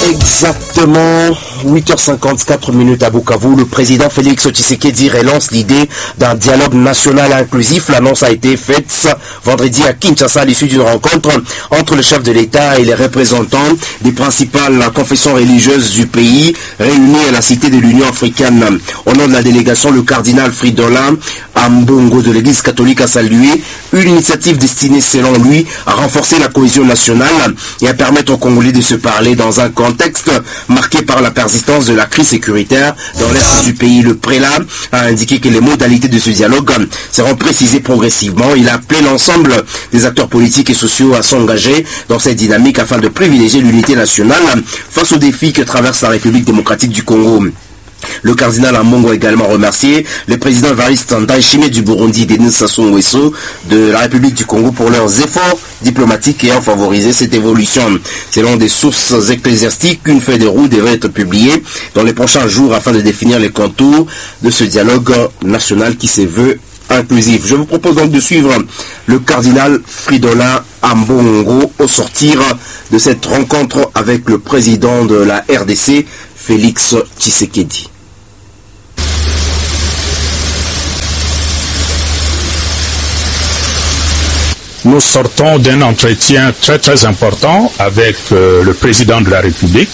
Exactement 8h54 à Bukavu, le président Félix Tshisekedi relance l'idée d'un dialogue national inclusif. L'annonce a été faite vendredi à Kinshasa à l'issue d'une rencontre entre le chef de l'État et les représentants des principales confessions religieuses du pays réunis à la Cité de l'Union africaine. Au nom de la délégation, le cardinal Fridolin Ambongo de l'Église catholique a salué une initiative destinée, selon lui, à renforcer la cohésion nationale et à permettre aux Congolais de se parler dans un contexte marqué par la persistance de la crise sécuritaire dans l'est du pays. Le prélat a indiqué que les modalités de ce dialogue seront précisées progressivement. Il a appelé l'ensemble des acteurs politiques et sociaux à s'engager dans cette dynamique afin de privilégier l'unité nationale face aux défis que traverse la République démocratique du Congo. Le cardinal Ambongo a également remercié le président Evariste Ndayishimiye du Burundi et Denis Sassou Nguesso de la République du Congo pour leurs efforts diplomatiques ayant favorisé cette évolution. Selon des sources ecclésiastiques, une feuille de route devrait être publiée dans les prochains jours afin de définir les contours de ce dialogue national qui se veut inclusif. Je vous propose donc de suivre le cardinal Fridolin Ambongo au sortir de cette rencontre avec le président de la RDC, Félix Tshisekedi. Nous sortons d'un entretien très important avec le président de la République.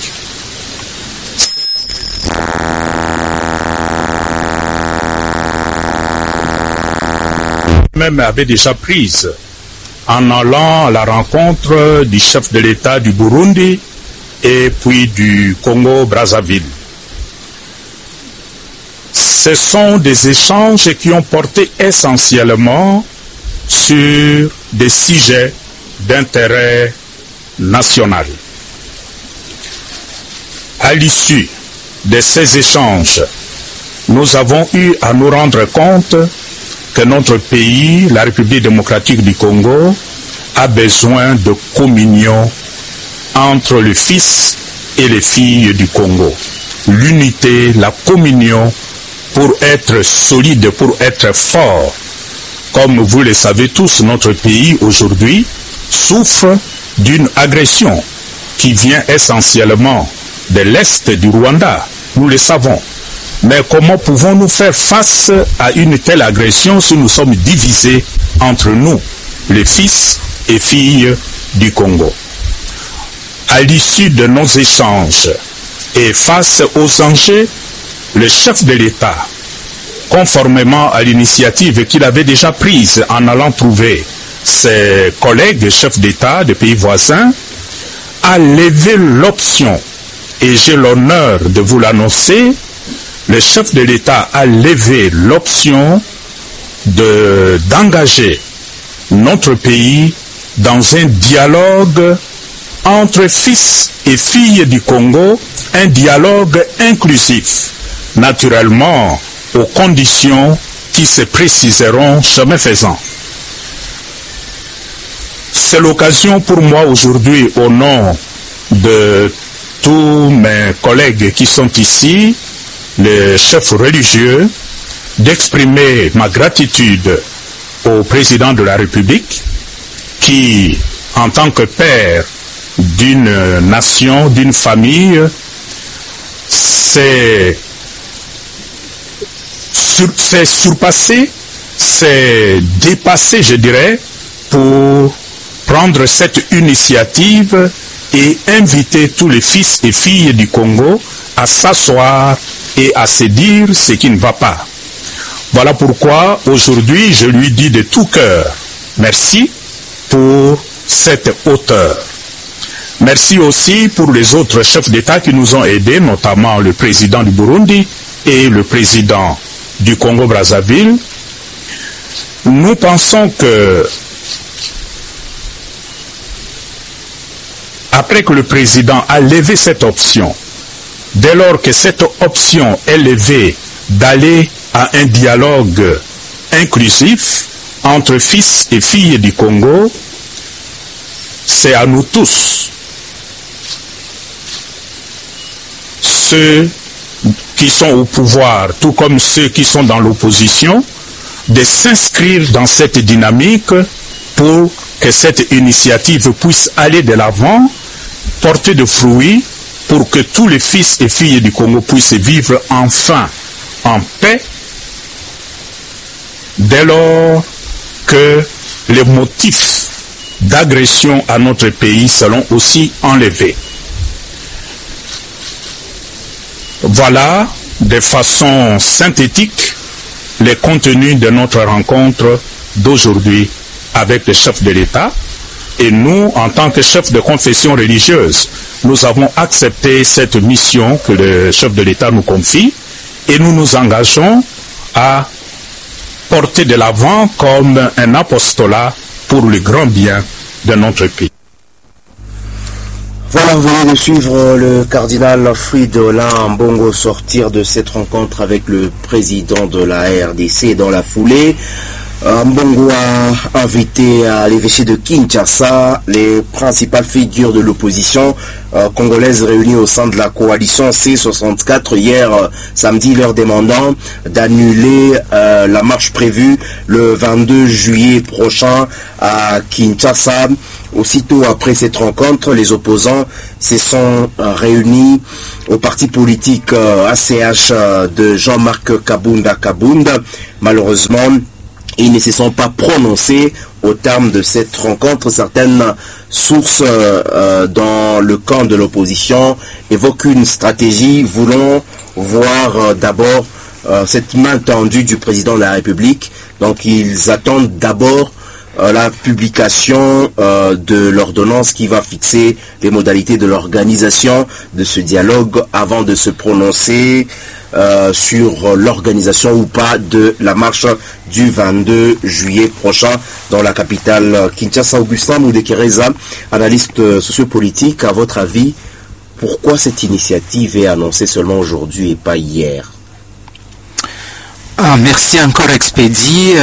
Même avait déjà prise en allant à la rencontre du chef de l'État du Burundi et puis du Congo-Brazzaville. Ce sont des échanges qui ont porté essentiellement sur des sujets d'intérêt national. À l'issue de ces échanges, nous avons eu à nous rendre compte que notre pays, la République démocratique du Congo, a besoin de communion entre le fils et les filles du Congo. L'unité, la communion pour être solide, pour être fort. Comme vous le savez tous, notre pays aujourd'hui souffre d'une agression qui vient essentiellement de l'Est du Rwanda. Nous le savons. Mais comment pouvons-nous faire face à une telle agression si nous sommes divisés entre nous, les fils et filles du Congo? À l'issue de nos échanges et face aux enjeux, le chef de l'État, conformément à l'initiative qu'il avait déjà prise en allant trouver ses collègues chefs d'État des pays voisins, a levé l'option, et j'ai l'honneur de vous l'annoncer, le chef de l'État a levé l'option d'engager notre pays dans un dialogue entre fils et filles du Congo, un dialogue inclusif, naturellement aux conditions qui se préciseront chemin faisant. C'est l'occasion pour moi aujourd'hui, au nom de tous mes collègues qui sont ici, les chefs religieux, d'exprimer ma gratitude au président de la République qui, en tant que père d'une nation, d'une famille, s'est surpassé, s'est dépassé, je dirais, pour prendre cette initiative et inviter tous les fils et filles du Congo à s'asseoir et à se dire ce qui ne va pas. Voilà pourquoi aujourd'hui je lui dis de tout cœur merci pour cette hauteur. Merci aussi pour les autres chefs d'État qui nous ont aidés, notamment le président du Burundi et le président du Congo-Brazzaville. Nous pensons que après que le président a levé cette option, dès lors que cette option est levée d'aller à un dialogue inclusif entre fils et filles du Congo, c'est à nous tous, ceux qui sont au pouvoir, tout comme ceux qui sont dans l'opposition, de s'inscrire dans cette dynamique pour que cette initiative puisse aller de l'avant, porter de fruits, pour que tous les fils et filles du Congo puissent vivre enfin en paix, dès lors que les motifs d'agression à notre pays seront aussi enlevés. Voilà, de façon synthétique, les contenus de notre rencontre d'aujourd'hui avec le chef de l'État. Et nous, en tant que chef de confession religieuse, nous avons accepté cette mission que le chef de l'État nous confie et nous nous engageons à porter de l'avant comme un apostolat pour le grand bien de notre pays. Voilà, vous venez de suivre le cardinal Fridolin Ambongo sortir de cette rencontre avec le président de la RDC dans la foulée. Ambongo a invité à l'évêché de Kinshasa les principales figures de l'opposition congolaise réunies au sein de la coalition C64 hier samedi, leur demandant d'annuler la marche prévue le 22 juillet prochain à Kinshasa. Aussitôt après cette rencontre, les opposants se sont réunis au parti politique ACH de Jean-Marc Kabunda. Malheureusement, ils ne se sont pas prononcés au terme de cette rencontre. Certaines sources dans le camp de l'opposition évoquent une stratégie voulant voir d'abord cette main tendue du président de la République. Donc ils attendent d'abord la publication de l'ordonnance qui va fixer les modalités de l'organisation de ce dialogue avant de se prononcer sur l'organisation ou pas de la marche du 22 juillet prochain dans la capitale Kinshasa. Augustin Moudekereza, analyste sociopolitique, à votre avis, pourquoi cette initiative est annoncée seulement aujourd'hui et pas hier? Merci encore Expédie.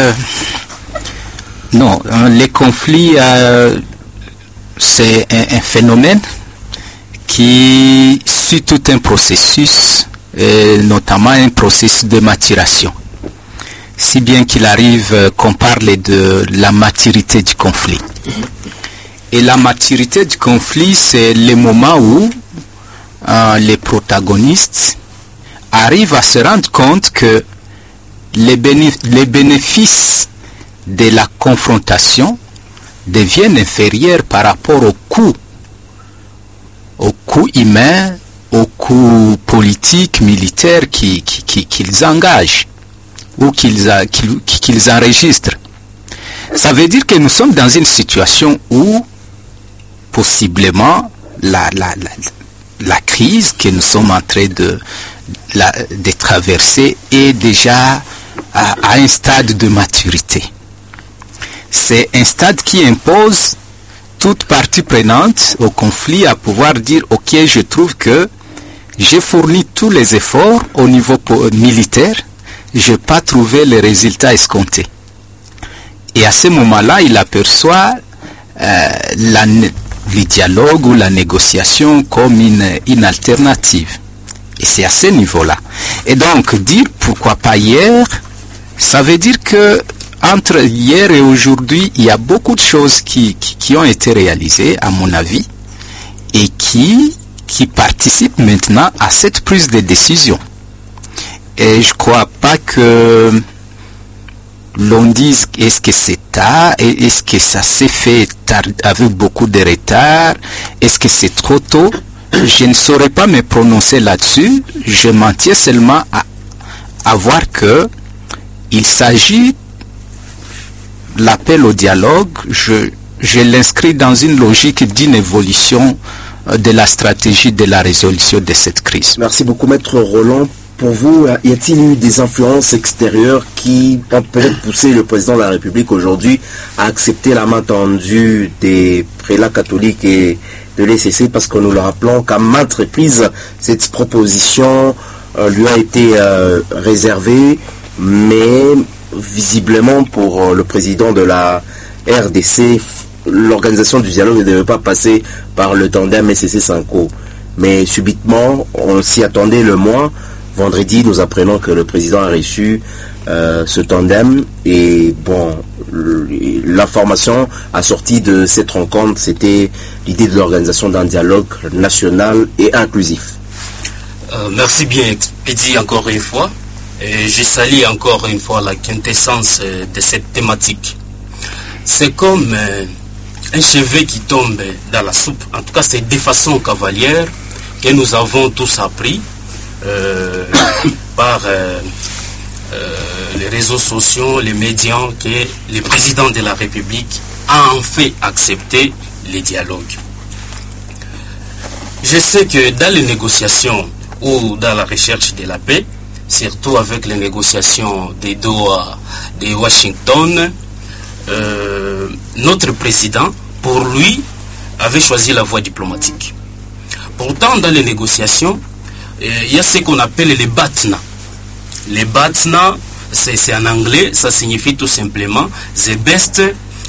Non, les conflits, c'est un phénomène qui suit tout un processus, et notamment un processus de maturation. Si bien qu'il arrive qu'on parle de la maturité du conflit. Et la maturité du conflit, c'est le moment où les protagonistes arrivent à se rendre compte que les bénéfices de la confrontation deviennent inférieurs par rapport au coût humain, au coût politique, militaire qu'ils engagent ou qu'ils enregistrent. Ça veut dire que nous sommes dans une situation où possiblement la crise que nous sommes en train de traverser est déjà à un stade de maturité. C'est un stade qui impose toute partie prenante au conflit à pouvoir dire « Ok, je trouve que j'ai fourni tous les efforts au niveau militaire, je n'ai pas trouvé les résultats escomptés. » Et à ce moment-là, il aperçoit le dialogue ou la négociation comme une alternative. Et c'est à ce niveau-là. Et donc, dire pourquoi pas hier, ça veut dire que entre hier et aujourd'hui, il y a beaucoup de choses qui ont été réalisées, à mon avis, et qui participent maintenant à cette prise de décision. Et je ne crois pas que l'on dise est-ce que c'est tard, est-ce que ça s'est fait tard, avec beaucoup de retard, est-ce que c'est trop tôt. Je ne saurais pas me prononcer là-dessus. Je m'en tiens seulement à voir que il s'agit l'appel au dialogue, je l'inscris dans une logique d'une évolution de la stratégie de la résolution de cette crise. Merci beaucoup, Maître Roland. Pour vous, y a-t-il eu des influences extérieures qui ont peut-être poussé le président de la République aujourd'hui à accepter la main tendue des prélats catholiques et de l'ECC, parce que nous le rappelons qu'à maintes reprises, cette proposition lui a été réservée, mais visiblement pour le président de la RDC, l'organisation du dialogue ne devait pas passer par le tandem SCC-Sanko. Mais subitement, on s'y attendait le moins. Vendredi, nous apprenons que le président a reçu ce tandem. Et bon, l'information assortie de cette rencontre, c'était l'idée de l'organisation d'un dialogue national et inclusif. Merci bien, Expédie, encore une fois. Et je salue encore une fois la quintessence de cette thématique. C'est comme un cheveu qui tombe dans la soupe. En tout cas, c'est des façons cavalières que nous avons tous appris par les réseaux sociaux, les médias, que le président de la République a en fait accepté les dialogues. Je sais que dans les négociations ou dans la recherche de la paix, surtout avec les négociations des Doha, de Washington, notre président, pour lui, avait choisi la voie diplomatique. Pourtant, dans les négociations, il y a ce qu'on appelle les BATNA. Les BATNA, c'est en anglais, ça signifie tout simplement the best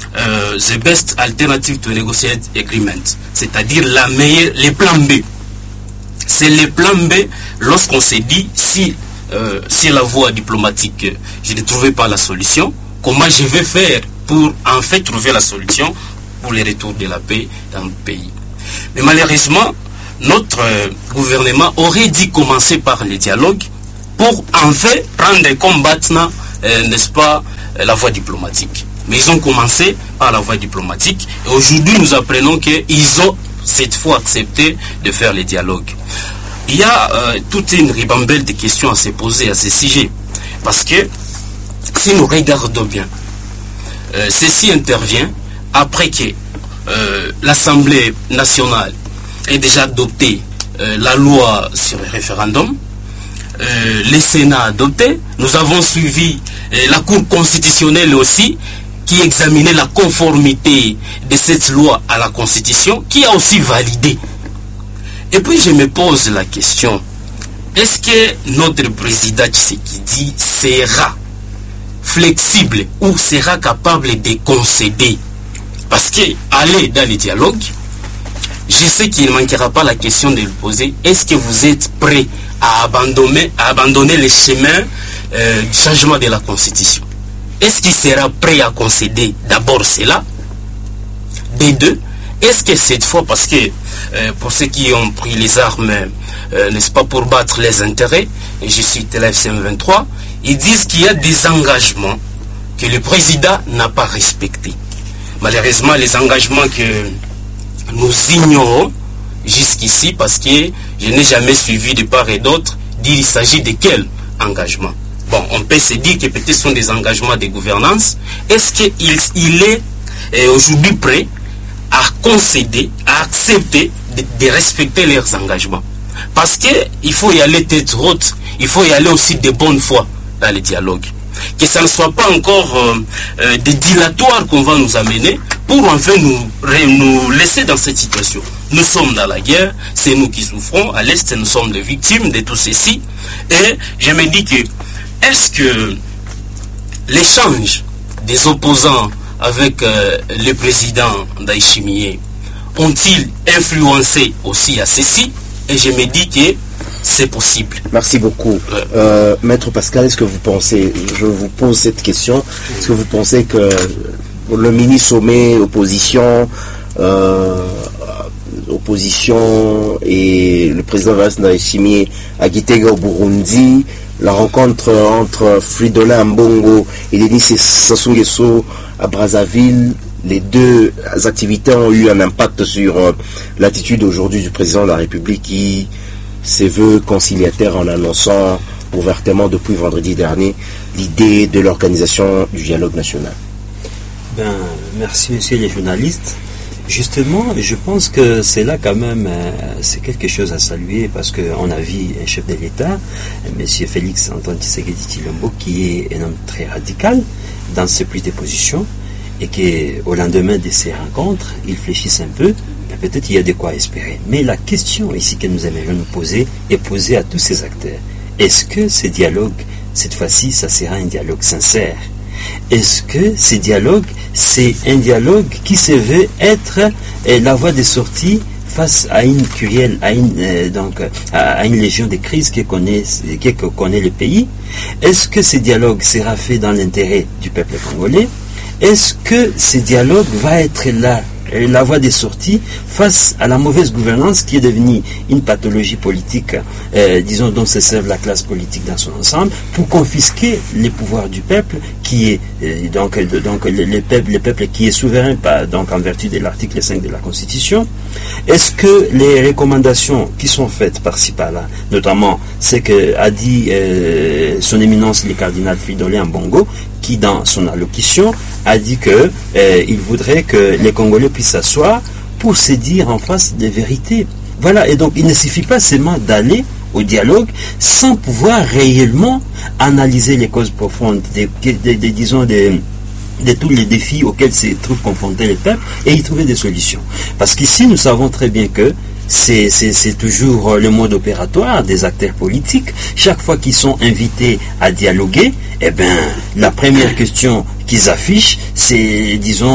alternative to negotiate agreement, c'est-à-dire les plans B. C'est les plans B lorsqu'on s'est dit si la voie diplomatique, je ne trouvais pas la solution, comment je vais faire pour en fait trouver la solution pour le retour de la paix dans le pays. Mais malheureusement, notre gouvernement aurait dû commencer par les dialogues pour en fait prendre comme BATNA, n'est-ce pas, la voie diplomatique. Mais ils ont commencé par la voie diplomatique et aujourd'hui nous apprenons qu'ils ont cette fois accepté de faire les dialogues. Il y a toute une ribambelle de questions à se poser à ce sujet. Parce que si nous regardons bien, ceci intervient après que l'Assemblée nationale ait déjà adopté la loi sur le référendum. Le Sénat a adopté. Nous avons suivi la Cour constitutionnelle aussi, qui examinait la conformité de cette loi à la Constitution, qui a aussi validé. Et puis je me pose la question, est-ce que notre président Tshisekedi sera flexible ou sera capable de concéder? Parce qu'aller dans les dialogues, je sais qu'il ne manquera pas la question de lui poser, est-ce que vous êtes prêt à abandonner le chemin du changement de la Constitution? Est-ce qu'il sera prêt à concéder d'abord cela? Des deux, est-ce que cette fois, parce que pour ceux qui ont pris les armes, n'est-ce pas, pour battre les intérêts, et je suis TLFCM23, ils disent qu'il y a des engagements que le président n'a pas respectés. Malheureusement, les engagements que nous ignorons jusqu'ici, parce que je n'ai jamais suivi de part et d'autre, dire il s'agit de quel engagement? Bon, on peut se dire que peut-être ce sont des engagements de gouvernance. Est-ce qu'il est aujourd'hui prêt à concéder, à accepter de respecter leurs engagements? Parce qu'il faut y aller tête haute, il faut y aller aussi de bonne foi dans les dialogues. Que ça ne soit pas encore des dilatoires qu'on va nous amener pour enfin nous laisser dans cette situation. Nous sommes dans la guerre, c'est nous qui souffrons, à l'Est nous sommes les victimes de tout ceci. Et je me dis que est-ce que l'échange des opposants avec le président Ndayishimiye ont-ils influencé aussi à ceci? Et je me dis que c'est possible. Merci beaucoup. Maître Pascal, est-ce que vous pensez, je vous pose cette question, est-ce que vous pensez que le mini-sommet opposition et le président Ndayishimiye à Gitega au Burundi, la rencontre entre Fridolin Mbongo et Denis Sassou Nguesso à Brazzaville, les deux activités ont eu un impact sur l'attitude aujourd'hui du président de la République qui se veut conciliateur en annonçant ouvertement depuis vendredi dernier l'idée de l'organisation du dialogue national. Merci monsieur les journalistes. Justement, je pense que c'est là quand même, c'est quelque chose à saluer parce qu'on a vu un chef de l'État, M. Félix Antoine Tshisekedi Tshilombo, qui est un homme très radical dans ses prises de position et qu'au lendemain de ces rencontres, il fléchisse un peu, peut-être il y a de quoi espérer. Mais la question ici que nous aimerions nous poser est posée à tous ces acteurs. Est-ce que ce dialogue, cette fois-ci, ça sera un dialogue sincère? Est-ce que ce dialogue, c'est un dialogue qui se veut être la voie de sortie face à une cruelle, à une légion de crises que connaît le pays. Est-ce que ce dialogue sera fait dans l'intérêt du peuple congolais? Est-ce que ce dialogue va être là, la voie des sorties face à la mauvaise gouvernance qui est devenue une pathologie politique, disons, dont se sert la classe politique dans son ensemble, pour confisquer les pouvoirs du peuple qui est le peuple qui est souverain, donc en vertu de l'article 5 de la Constitution? Est-ce que les recommandations qui sont faites par-ci par-là, notamment ce que a dit son éminence le cardinal Fridolin Ambongo, qui dans son allocution a dit que il voudrait que les Congolais puissent s'asseoir pour se dire en face des vérités. Voilà, et donc il ne suffit pas seulement d'aller au dialogue sans pouvoir réellement analyser les causes profondes de tous les défis auxquels se trouve confronté le peuple et y trouver des solutions. Parce qu'ici, nous savons très bien que c'est toujours le mode opératoire des acteurs politiques. Chaque fois qu'ils sont invités à dialoguer, eh bien, la première question qu'ils affichent, c'est, disons,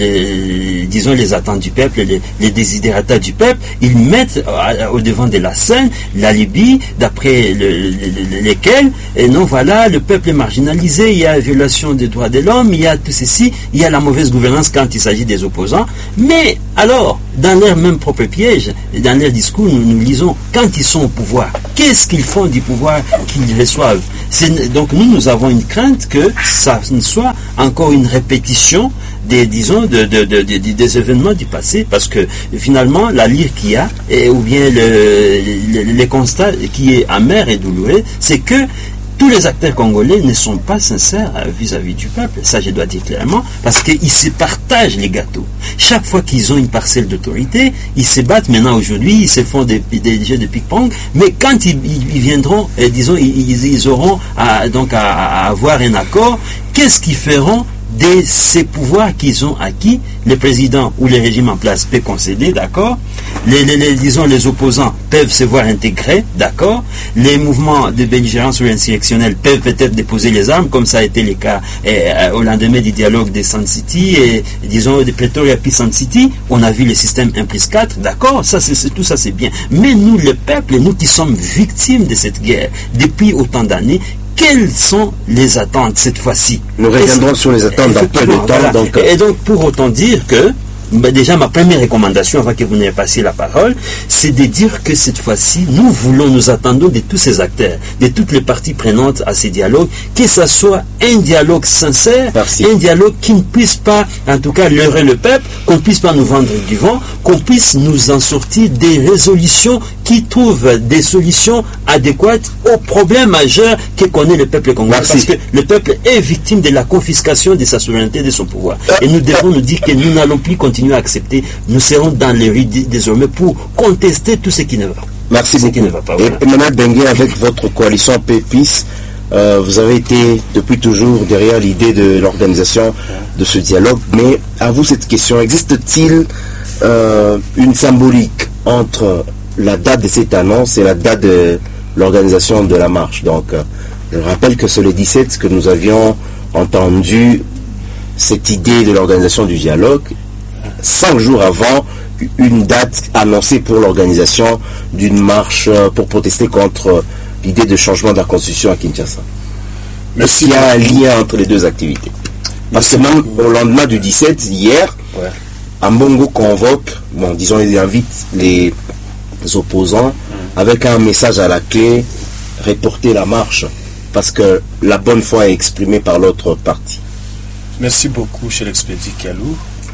les attentes du peuple, les désidérata du peuple. Ils mettent au devant de la scène l'alibi d'après lesquels, et non, voilà, le peuple est marginalisé, il y a violation des droits de l'homme, il y a tout ceci, il y a la mauvaise gouvernance quand il s'agit des opposants. Mais alors, dans leur même propre piège, dans leur discours, nous lisons, quand ils sont au pouvoir, qu'est-ce qu'ils font du pouvoir qu'ils reçoivent? Donc nous avons une crainte que ça ne soit encore une répétition des événements du passé, parce que finalement la lyre qu'il y a, ou bien le constat qui est amer et douloureux, c'est que tous les acteurs congolais ne sont pas sincères vis-à-vis du peuple. Ça, je dois dire clairement, parce qu'ils se partagent les gâteaux. Chaque fois qu'ils ont une parcelle d'autorité, ils se battent. Maintenant, aujourd'hui, ils se font des jeux de ping-pong. Mais quand ils viendront, disons, ils auront à avoir un accord, qu'est-ce qu'ils feront de ces pouvoirs qu'ils ont acquis? Le président ou le régime en place peut concéder, d'accord. Les opposants peuvent se voir intégrés, d'accord. Les mouvements de belligérance ou insurrectionnels peuvent peut-être déposer les armes, comme ça a été le cas au lendemain du dialogue de Sun City, et disons de Pretoria puis Sun City. On a vu le système 1+4, d'accord. Tout ça c'est bien. Mais nous, le peuple, nous qui sommes victimes de cette guerre depuis autant d'années, quelles sont les attentes cette fois-ci? Nous reviendrons sur les attentes dans peu de temps. Voilà. Et donc, pour autant dire que, déjà, ma première recommandation, avant que vous n'ayez passé la parole, c'est de dire que cette fois-ci, nous attendons de tous ces acteurs, de toutes les parties prenantes à ces dialogues, que ce soit un dialogue sincère, un dialogue qui ne puisse pas, en tout cas, leurrer le peuple, qu'on ne puisse pas nous vendre du vent, qu'on puisse nous en sortir des résolutions qui trouvent des solutions adéquates aux problèmes majeurs que connaît le peuple congolais. Parce que le peuple est victime de la confiscation de sa souveraineté, de son pouvoir. Et nous devons nous dire que nous n'allons plus continuer à accepter. Nous serons dans les rues désormais pour contester tout ce qui ne va pas. Merci beaucoup. Et Emmanuel Bengue, avec votre coalition PEPIS, vous avez été depuis toujours derrière l'idée de l'organisation de ce dialogue. Mais à vous cette question, existe-t-il une symbolique entre la date de cette annonce et la date de l'organisation de la marche? Donc, je rappelle que c'est le 17 que nous avions entendu cette idée de l'organisation du dialogue, 5 jours avant une date annoncée pour l'organisation d'une marche pour protester contre l'idée de changement de la Constitution à Kinshasa. Est-ce qu'il y a un lien entre les deux activités? Parce que même au lendemain du 17, hier, Ambongo convoque, disons, il invite les opposants avec un message à la clé: reporter la marche, parce que la bonne foi est exprimée par l'autre parti. Merci beaucoup, cher expédit Kalou.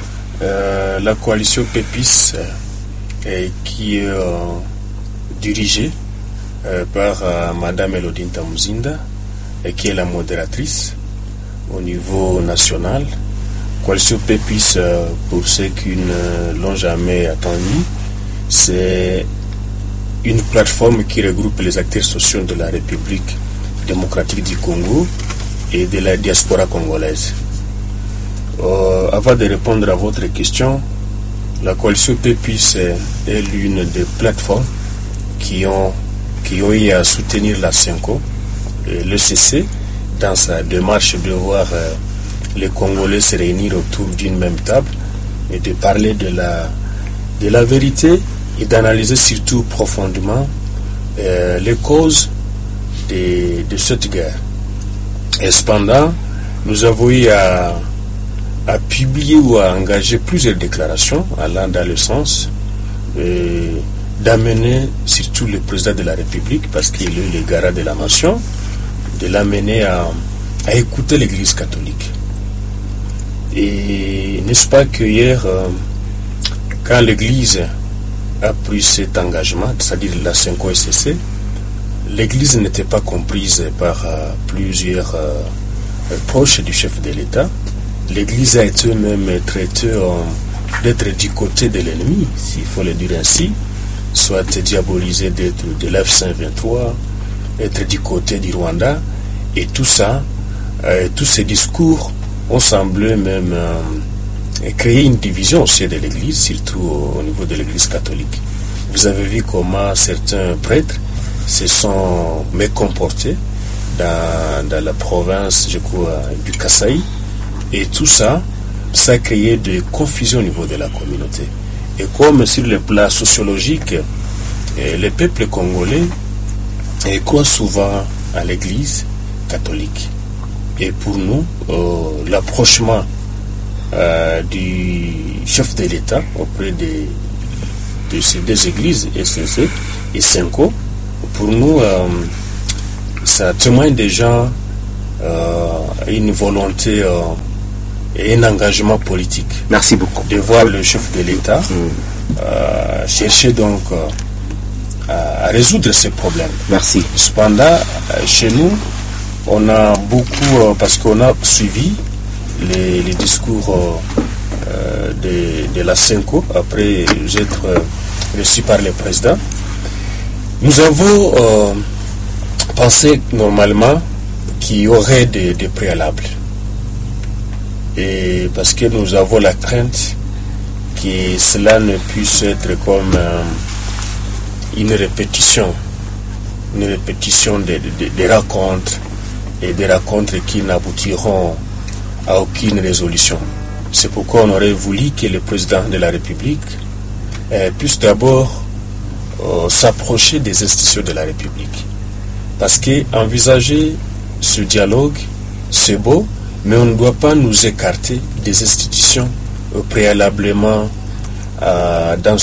La coalition PEPIS qui est dirigée par Madame Elodine Tamuzinda, qui est la modératrice au niveau national. Coalition PEPIS, pour ceux qui ne l'ont jamais attendu, c'est une plateforme qui regroupe les acteurs sociaux de la République démocratique du Congo et de la diaspora congolaise. Avant de répondre à votre question, la coalition PEPIS est l'une des plateformes qui ont eu à soutenir la CENCO et le CC dans sa démarche de voir les Congolais se réunir autour d'une même table et de parler de la vérité et d'analyser surtout profondément les causes de cette guerre. Et cependant, nous avons eu à publier ou à engager plusieurs déclarations allant dans le sens d'amener surtout le président de la République, parce qu'il est le garant de la nation, de l'amener à écouter l'Église catholique. Et n'est-ce pas que hier, quand l'Église a pris cet engagement, c'est-à-dire la 5OSCC, l'Église n'était pas comprise par plusieurs proches du chef de l'État. L'Église a été même traitée d'être du côté de l'ennemi, s'il faut le dire ainsi, soit diabolisée d'être de l'F-123, être du côté du Rwanda, et tout ça, tous ces discours ont semblé même créer une division au sein de l'Église, surtout au niveau de l'Église catholique. Vous avez vu comment certains prêtres se sont mécomportés dans la province, je crois, du Kasaï, et tout ça, ça a créé de confusion au niveau de la communauté. Et comme sur le plan sociologique, les peuples congolais croient souvent à l'Église catholique. Et pour nous, l'approchement du chef de l'État auprès de ces deux églises, SCC et Senko, pour nous, ça témoigne déjà une volonté et un engagement politique. Merci beaucoup. De voir le chef de l'État chercher donc à résoudre ces problèmes. Merci. Cependant, chez nous, on a beaucoup, parce qu'on a suivi les discours de la Senko après être reçu par le président. Nous avons pensé normalement qu'il y aurait des préalables. Et parce que nous avons la crainte que cela ne puisse être comme une répétition des rencontres, et des rencontres qui n'aboutiront à aucune résolution. C'est pourquoi on aurait voulu que le président de la République puisse d'abord s'approcher des institutions de la République. Parce qu'envisager ce dialogue, c'est beau, mais on ne doit pas nous écarter des institutions préalablement dans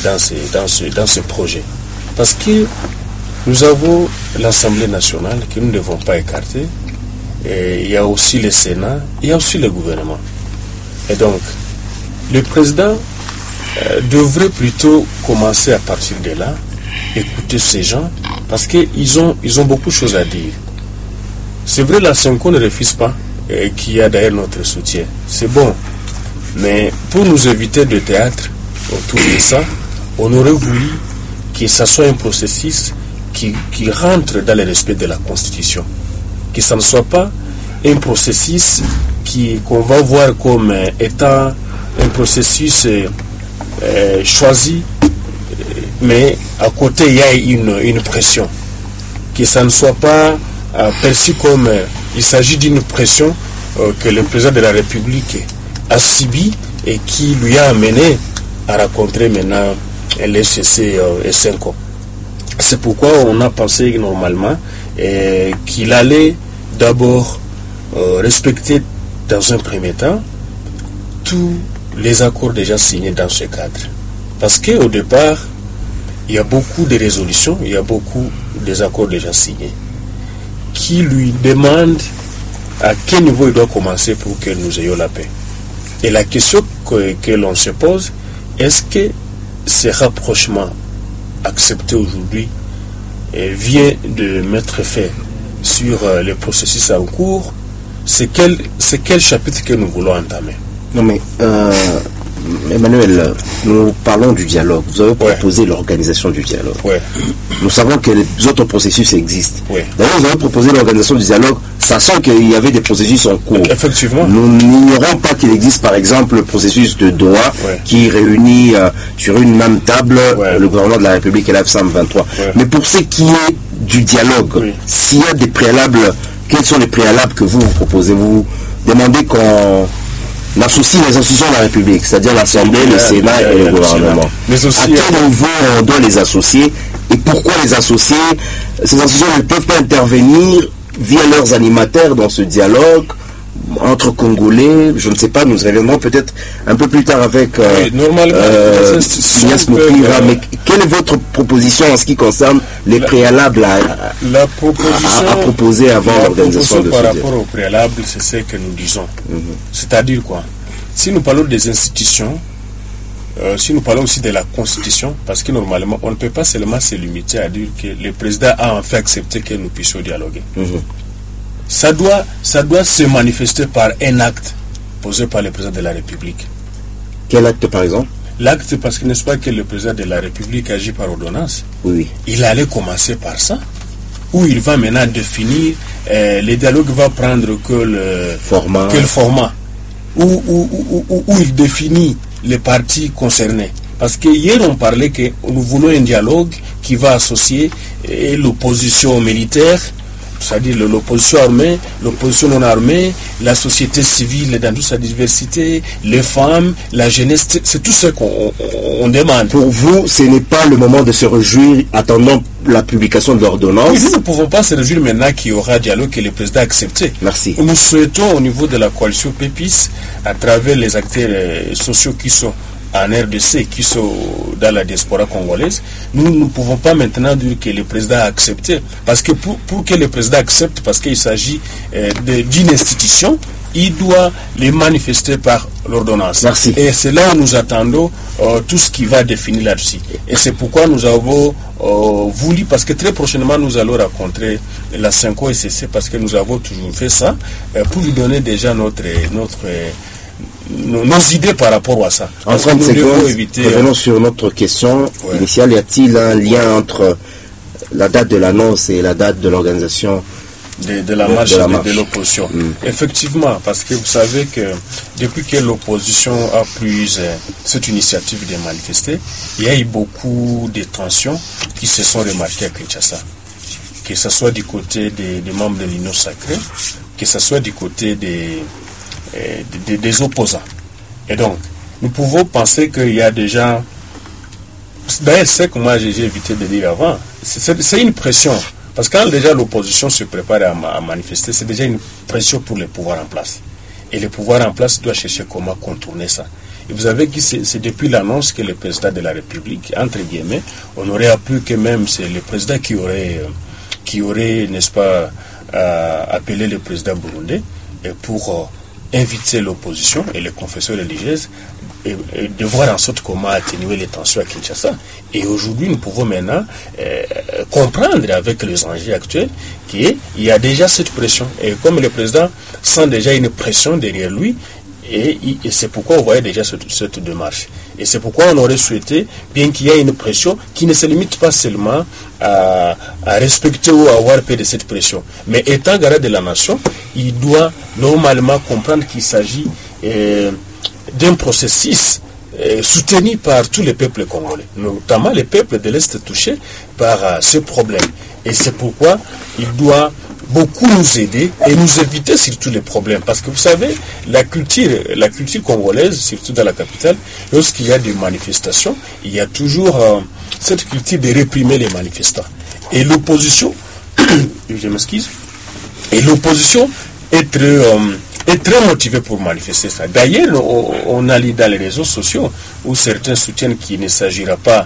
ces projets. Parce que nous avons l'Assemblée nationale que nous ne devons pas écarter, et il y a aussi le Sénat, il y a aussi le gouvernement. Et donc, le président devrait plutôt commencer à partir de là, écouter ces gens, parce qu'ils ont beaucoup de choses à dire. C'est vrai, la Senko ne refuse pas, qui a d'ailleurs notre soutien. C'est bon. Mais pour nous éviter de théâtre autour de ça, on aurait voulu que ça soit un processus qui rentre dans le respect de la Constitution. Que ça ne soit pas un processus qu'on va voir comme étant un processus choisi, mais à côté il y a une pression. Que ça ne soit pas perçu comme il s'agit d'une pression que le président de la République a subi et qui lui a amené à rencontrer maintenant l'SCC et Senko. C'est pourquoi on a pensé normalement qu'il allait d'abord respecter dans un premier temps tous les accords déjà signés dans ce cadre. Parce qu'au départ, il y a beaucoup de résolutions, il y a beaucoup des accords déjà signés qui lui demandent à quel niveau il doit commencer pour que nous ayons la paix. Et la question que l'on se pose, est-ce que ce rapprochement accepté aujourd'hui vient de mettre fin sur le processus en cours? C'est quel chapitre que nous voulons entamer? Non mais, Emmanuel, nous parlons du dialogue. Vous avez proposé l'organisation du dialogue. Ouais. Nous savons que les autres processus existent. Ouais. D'ailleurs, vous avez proposé l'organisation du dialogue, sachant qu'il y avait des processus en cours. Effectivement. Nous n'ignorons pas qu'il existe, par exemple, le processus de Doha, qui réunit sur une même table le gouvernement de la République et l'F-123. Mais pour ce qui est du dialogue, s'il y a des préalables, quels sont les préalables que vous proposez? Vous demandez n'associe les institutions de la République, c'est-à-dire l'Assemblée, le Sénat et le gouvernement. Mais aussi, à quel niveau on doit les associer et pourquoi les associer? Ces institutions ne peuvent pas intervenir via leurs animateurs dans ce dialogue entre Congolais. Je ne sais pas, nous reviendrons peut-être un peu plus tard avec normalement, Ignace Moukira, mais quelle est votre proposition en ce qui concerne les préalables à proposer avant l'organisation de ce par dialogue? rapport aux préalables, c'est ce que nous disons. C'est-à-dire quoi? Si nous parlons des institutions, si nous parlons aussi de la Constitution, parce que normalement, on ne peut pas seulement se limiter à dire que le président a enfin accepté que nous puissions dialoguer. Ça doit se manifester par un acte posé par le président de la République. Quel acte, par exemple? L'acte, parce que n'est-ce pas que le président de la République agit par ordonnance? Oui. Il allait commencer par ça, où il va maintenant définir, le dialogue va prendre que le format, où il définit les parties concernées. Parce que hier on parlait que nous voulons un dialogue qui va associer l'opposition militaire, c'est-à-dire l'opposition armée, l'opposition non armée, la société civile dans toute sa diversité, les femmes, la jeunesse, c'est tout ce qu'on demande. Pour vous, ce n'est pas le moment de se réjouir attendant la publication de l'ordonnance? Oui, nous ne pouvons pas se réjouir maintenant qu'il y aura un dialogue que le président a accepté. Merci. Nous souhaitons au niveau de la coalition PEPIS, à travers les acteurs sociaux qui sont en RDC, qui sont dans la diaspora congolaise, nous ne pouvons pas maintenant dire que le président a accepté. Parce que pour que le président accepte, parce qu'il s'agit d'une institution, il doit les manifester par l'ordonnance. Merci. Et c'est là où nous attendons tout ce qui va définir là-dessus. Et c'est pourquoi nous avons voulu, parce que très prochainement nous allons rencontrer la Cinco SCC, parce que nous avons toujours fait ça, pour lui donner déjà nos idées par rapport à ça. En 30 secondes, revenons sur notre question initiale. Y a-t-il un lien entre la date de l'annonce et la date de l'organisation de la marche de l'opposition? Effectivement, parce que vous savez que depuis que l'opposition a pris cette initiative de manifester, il y a eu beaucoup de tensions qui se sont remarquées à Kinshasa. Que ce soit du côté des membres de l'Union sacrée, que ce soit du côté des opposants. Et donc, nous pouvons penser qu'il y a déjà... D'ailleurs, c'est ce que moi j'ai évité de dire avant. C'est une pression. Parce que quand déjà l'opposition se prépare à manifester, c'est déjà une pression pour le pouvoir en place. Et le pouvoir en place doit chercher comment contourner ça. Et vous avez dit, c'est depuis l'annonce que le président de la République, entre guillemets, on aurait appris que même c'est le président qui aurait, n'est-ce pas, appelé le président burundais pour inviter l'opposition et les confessions religieuses et de voir en sorte comment atténuer les tensions à Kinshasa. Et aujourd'hui, nous pouvons maintenant comprendre avec les enjeux actuels qu'il y a déjà cette pression. Et comme le président sent déjà une pression derrière lui, et c'est pourquoi on voyait déjà cette démarche. Et c'est pourquoi on aurait souhaité, bien qu'il y ait une pression, qui ne se limite pas seulement à respecter ou à avoir peur de cette pression. Mais étant garant de la nation, il doit normalement comprendre qu'il s'agit d'un processus soutenu par tous les peuples congolais, notamment les peuples de l'Est touchés par ce problème. Et c'est pourquoi il doit beaucoup nous aider et nous éviter surtout les problèmes. Parce que vous savez, la culture congolaise, surtout dans la capitale, lorsqu'il y a des manifestations, il y a toujours cette culture de réprimer les manifestants. Et l'opposition, je m'excuse, et l'opposition est très motivée pour manifester ça. D'ailleurs, on a lu dans les réseaux sociaux où certains soutiennent qu'il ne s'agira pas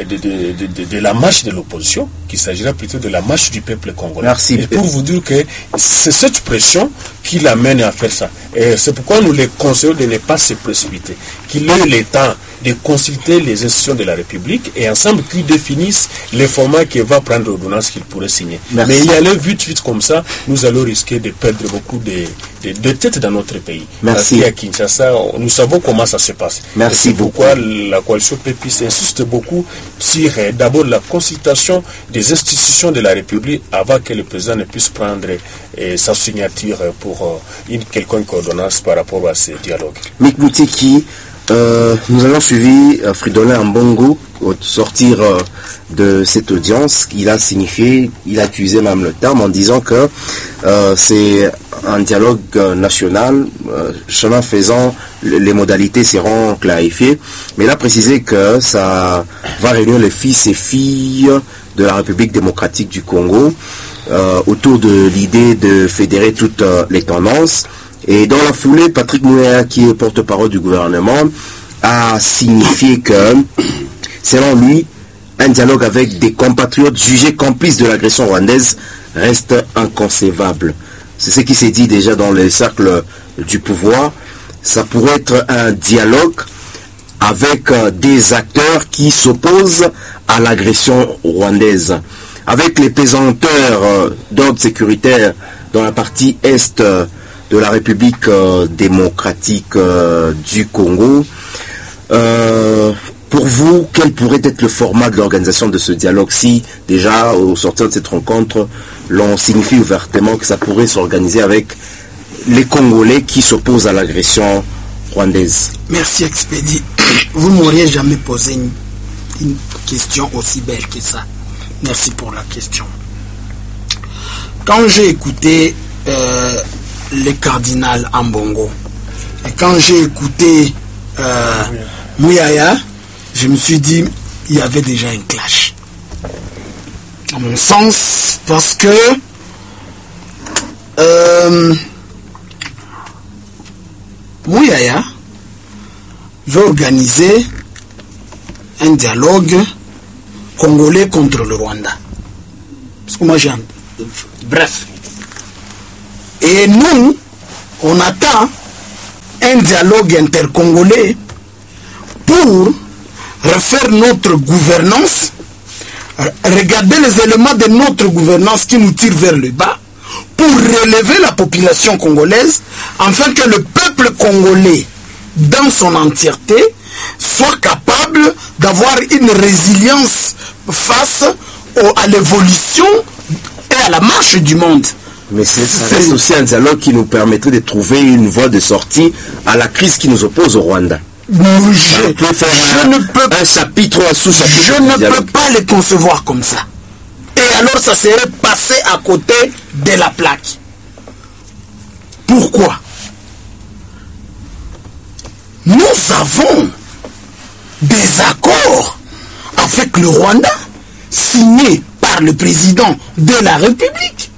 de la marche de l'opposition, qu'il s'agira plutôt de la marche du peuple congolais. Merci. Et pour vous dire que c'est cette pression qui l'amène à faire ça. Et c'est pourquoi nous les conseillons de ne pas se précipiter, qu'il ait le temps de consulter les institutions de la République et ensemble qu'ils définissent les formats qu'il va prendre l'ordonnance qu'il pourrait signer. Merci. Mais y aller vite comme ça, nous allons risquer de perdre beaucoup de têtes dans notre pays. Merci. Parce qu'à Kinshasa, nous savons comment ça se passe. Merci beaucoup. Pourquoi la coalition PEPIS insiste beaucoup sur d'abord la consultation des institutions de la République avant que le président ne puisse prendre sa signature pour une quelconque ordonnance par rapport à ces dialogues. Mick Boutiki, nous avons suivi Fridolin Ambongo au sortir de cette audience. Il a signifié, il a utilisé même le terme en disant que c'est un dialogue national. Chemin faisant, les modalités seront clarifiées. Mais il a précisé que ça va réunir les fils et filles de la République démocratique du Congo autour de l'idée de fédérer toutes les tendances. Et dans la foulée, Patrick Mouya, qui est porte-parole du gouvernement, a signifié que, selon lui, un dialogue avec des compatriotes jugés complices de l'agression rwandaise reste inconcevable. C'est ce qui s'est dit déjà dans les cercles du pouvoir. Ça pourrait être un dialogue avec des acteurs qui s'opposent à l'agression rwandaise. Avec les pesanteurs d'ordre sécuritaire dans la partie est de la République démocratique du Congo, pour vous, quel pourrait être le format de l'organisation de ce dialogue si, déjà, au sortir de cette rencontre, l'on signifie ouvertement que ça pourrait s'organiser avec les Congolais qui s'opposent à l'agression rwandaise? Merci, Expédie. Vous m'auriez jamais posé une question aussi belle que ça. Merci pour la question. Quand j'ai écouté le cardinal Ambongo, et quand j'ai écouté Mouyaya, je me suis dit, il y avait déjà un clash. À mon sens, parce que Mouyaya veut organiser un dialogue congolais contre le Rwanda. Parce que moi j'ai bref. Et nous, on attend un dialogue intercongolais pour refaire notre gouvernance, regarder les éléments de notre gouvernance qui nous tirent vers le bas, pour relever la population congolaise, afin que le peuple congolais, dans son entièreté, soit capable d'avoir une résilience face à l'évolution et à la marche du monde. Mais ça reste aussi un dialogue qui nous permettrait de trouver une voie de sortie à la crise qui nous oppose au Rwanda. Je ne peux pas les concevoir comme ça. Et alors ça serait passé à côté de la plaque. Pourquoi? Nous avons des accords avec le Rwanda signés par le président de la République,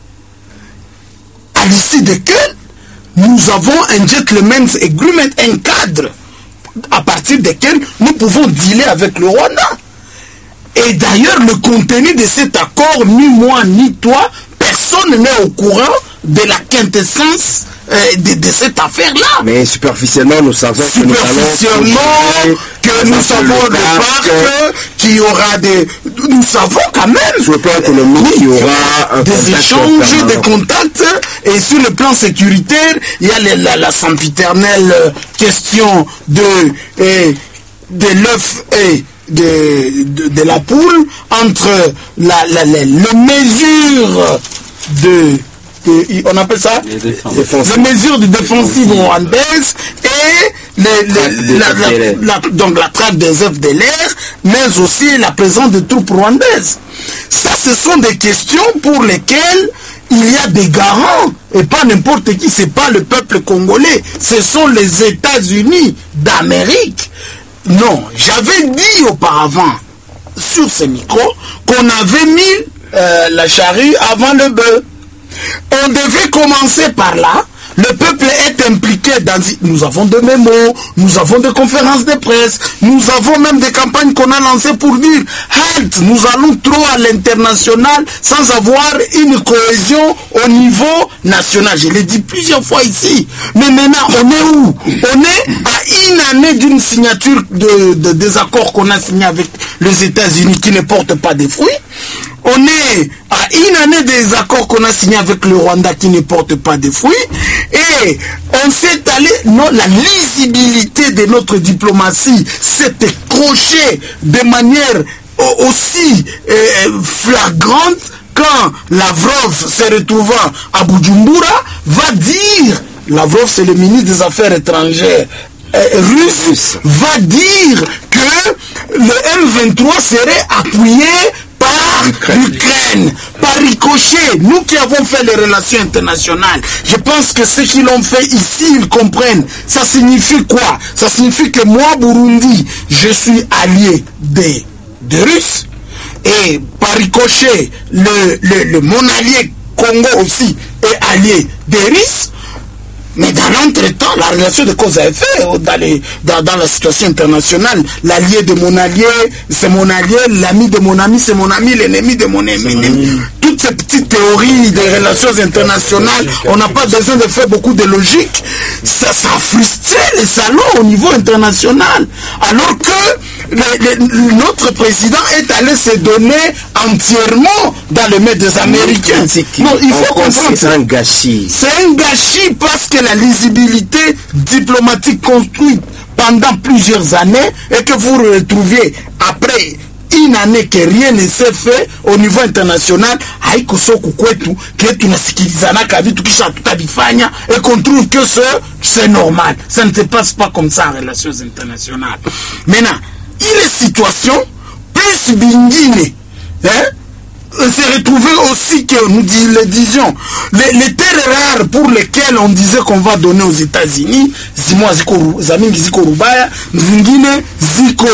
à l'issue desquels nous avons un gentleman's agreement, un cadre à partir desquels nous pouvons dealer avec le Rwanda. Et d'ailleurs, le contenu de cet accord, ni moi ni toi, personne n'est au courant de la quintessence de cette affaire-là. Mais superficiellement, nous savons que nous savons le parc, qu'il y aura des... Nous savons quand même. Sur le plan économique, il y aura des échanges, des contacts. Et sur le plan sécuritaire, il y a la sempiternelle question de l'œuf et de la poule entre les mesures on appelle ça les mesures de défensive rwandaise et donc la traque des œufs de l'air, mais aussi la présence de troupes rwandaises. Ça, ce sont des questions pour lesquelles il y a des garants, et pas n'importe qui, c'est pas le peuple congolais, ce sont les États-Unis d'Amérique. Non, j'avais dit auparavant sur ce micro qu'on avait mis la charrue avant le bœuf. On devait commencer par là. Le peuple est impliqué dans... Nous avons des mémos, nous avons des conférences de presse, nous avons même des campagnes qu'on a lancées pour dire halt, nous allons trop à l'international sans avoir une cohésion au niveau national. Je l'ai dit plusieurs fois ici. Mais maintenant, on est où? On est à une année d'une signature des accords qu'on a signés avec les États-Unis qui ne portent pas de fruits. On est à une année des accords qu'on a signés avec le Rwanda qui ne portent pas de fruits. Et on s'est allé... Non, la lisibilité de notre diplomatie s'est écrochée de manière aussi flagrante quand Lavrov, se retrouvant à Bujumbura, va dire... Lavrov, c'est le ministre des Affaires étrangères russe, va dire que le M23 serait appuyé par l'Ukraine. Par ricochet, nous qui avons fait les relations internationales, je pense que ceux qui l'ont fait ici, ils comprennent. Ça signifie quoi? Ça signifie que moi, Burundi, je suis allié des Russes. Et par ricochet, mon allié Congo aussi est allié des Russes. Mais dans l'entretemps, la relation de cause à effet, dans la situation internationale, l'allié de mon allié, c'est mon allié, l'ami de mon ami, c'est mon ami, l'ennemi de mon ennemi. Toutes ces petites théories des relations internationales, on n'a pas besoin de faire beaucoup de logique. Ça a frustré les salons au niveau international. Alors que notre président est allé se donner entièrement dans les mains des Américains. Non, il faut comprendre. C'est un gâchis. C'est un gâchis parce que la lisibilité diplomatique construite pendant plusieurs années et que vous retrouviez après une année que rien ne s'est fait au niveau international, haiko soko kwetu que tunasikilizana kavitu kisha tutavifanya et qu'on trouve que c'est normal. Ça ne se passe pas comme ça en relations internationales. Maintenant, il est situation plus bingine, s'est retrouvé aussi que nous disions les terres rares pour lesquelles on disait qu'on va donner aux États-Unis, zimwa ziko zamingi ziko Rubaya, zingine ziko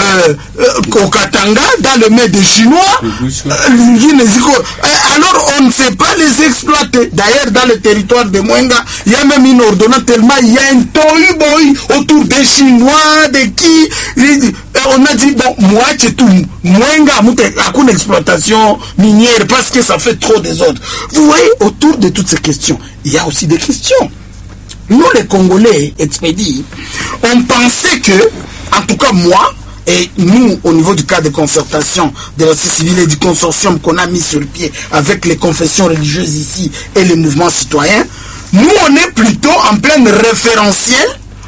au Katanga dans le mer des Chinois, zingine ziko alors on ne sait pas les exploiter. D'ailleurs dans le territoire de Mwenga, il y a même une ordonnance tellement il y a un tohu-bohu autour des Chinois, de qui on a dit bon moi c'est tout Mwenga a une exploitation minière parce que ça fait trop désordre. Vous voyez, autour de toutes ces questions, il y a aussi des questions. Nous les Congolais expédits, on pensait que, en tout cas moi, et nous au niveau du cadre de concertation de la société civile et du consortium qu'on a mis sur pied avec les confessions religieuses ici et les mouvements citoyens, nous on est plutôt en plein référentiel,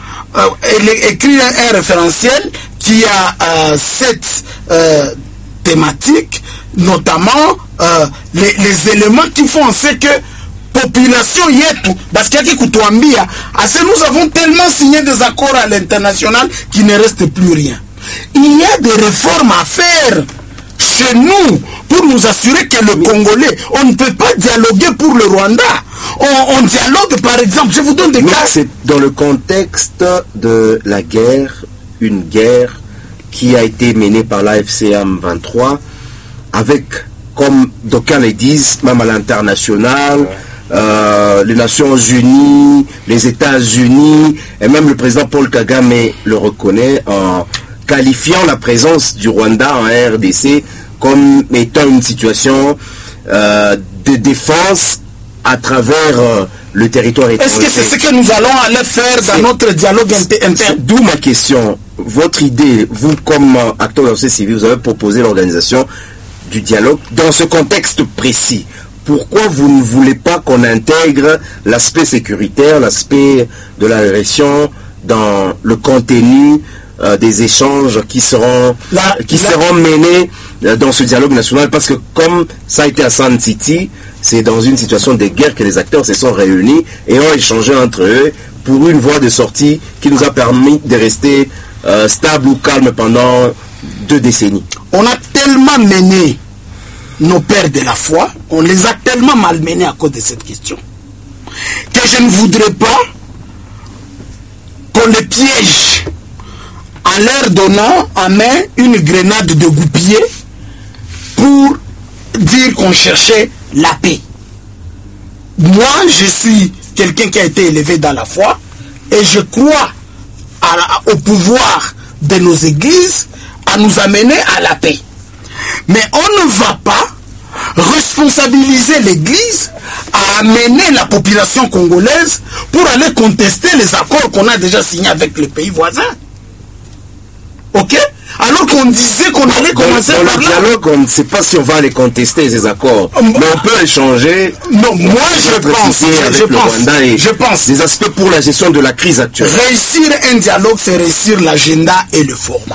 écrit un référentiel qui a 7 thématiques, notamment les éléments qui font en sorte que population yetu, parce qu'il y a qui kutuambia, nous avons tellement signé des accords à l'international qu'il ne reste plus rien. Il y a des réformes à faire chez nous pour nous assurer que le Congolais, on ne peut pas dialoguer pour le Rwanda. On dialogue par exemple, je vous donne des cas. C'est dans le contexte de la guerre, une guerre qui a été menée par l'AFCM 23 avec, comme d'aucuns le disent, même à l'international, les Nations Unies, les États-Unis, et même le président Paul Kagame le reconnaît en qualifiant la présence du Rwanda en RDC comme étant une situation de défense à travers le territoire étranger. Est-ce que c'est ce que nous allons aller faire dans notre dialogue interne? D'où ma question. Votre idée, vous comme acteur de la société civile, vous avez proposé l'organisation du dialogue dans ce contexte précis. Pourquoi vous ne voulez pas qu'on intègre l'aspect sécuritaire, l'aspect de la répression dans le contenu des échanges qui seront menés dans ce dialogue national? Parce que comme ça a été à Sun City, c'est dans une situation de guerre que les acteurs se sont réunis et ont échangé entre eux pour une voie de sortie qui nous a permis de rester stable ou calme pendant 2 décennies. On a tellement mené nos pères de la foi, on les a tellement malmenés à cause de cette question, que je ne voudrais pas qu'on les piège en leur donnant en main une grenade de goupillé pour dire qu'on cherchait la paix. Moi, je suis quelqu'un qui a été élevé dans la foi et je crois au pouvoir de nos églises à nous amener à la paix. Mais on ne va pas responsabiliser l'église à amener la population congolaise pour aller contester les accords qu'on a déjà signés avec les pays voisins. Ok? Alors qu'on disait qu'on allait commencer par là. Dans le dialogue, on ne sait pas si on va aller contester ces accords. Mais on peut échanger. Non, moi je pense des aspects pour la gestion de la crise actuelle. Réussir un dialogue, c'est réussir l'agenda et le format.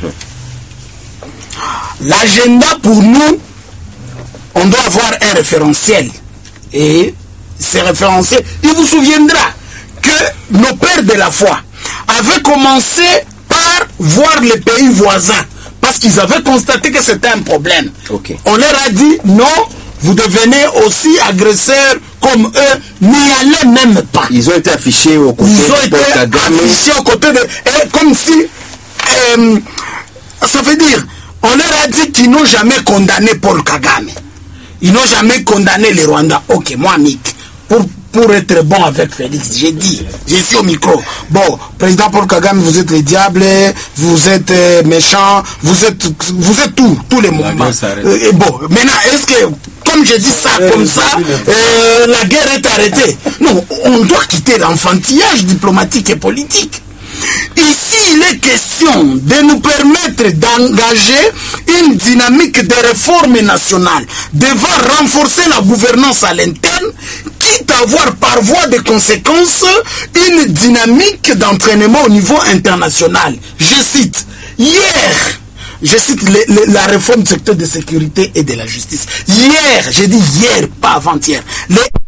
L'agenda pour nous, on doit avoir un référentiel. Et ce référentiel, il vous souviendra que nos pères de la foi avaient commencé par voir les pays voisins. Parce qu'ils avaient constaté que c'était un problème. Okay. On leur a dit non, vous devenez aussi agresseurs comme eux, n'y allez même pas. Ils ont été affichés au côté de et comme si ça veut dire, on leur a dit qu'ils n'ont jamais condamné Paul Kagame. Ils n'ont jamais condamné les Rwandais. Ok, moi, Mick, pour être bon avec Félix, j'ai dit, j'ai dit au micro, bon, président Paul Kagame, vous êtes les diables, vous êtes méchants, vous êtes tous les mouvements. Bon, maintenant, est-ce que, comme je dis ça, comme ça, la guerre est arrêtée? Non, on doit quitter l'enfantillage diplomatique et politique. Ici, il est question de nous permettre d'engager une dynamique de réforme nationale devant renforcer la gouvernance à l'interne, quitte à avoir par voie de conséquence une dynamique d'entraînement au niveau international. Je cite la réforme du secteur de sécurité et de la justice. Hier, j'ai dit hier, pas avant-hier,